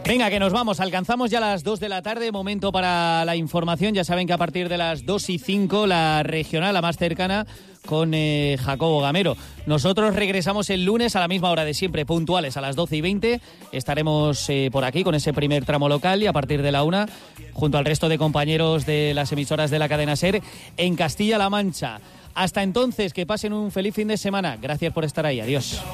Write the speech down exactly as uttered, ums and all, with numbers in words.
Venga, que nos vamos. Alcanzamos ya las dos de la tarde. Momento para la información. Ya saben que a partir de las dos y cinco, la regional, la más cercana, con eh, Jacobo Gamero. Nosotros regresamos el lunes a la misma hora de siempre, puntuales, a las doce y veinte. Estaremos eh, por aquí con ese primer tramo local y a partir de la una, junto al resto de compañeros de las emisoras de la cadena SER, en Castilla-La Mancha. Hasta entonces, que pasen un feliz fin de semana. Gracias por estar ahí. Adiós.